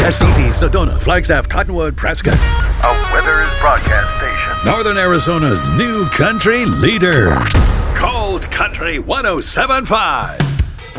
Escondido, Sedona, Flagstaff, Cottonwood, Prescott. A Weathers broadcast station. Northern Arizona's new country leader. Cold Country 107.5.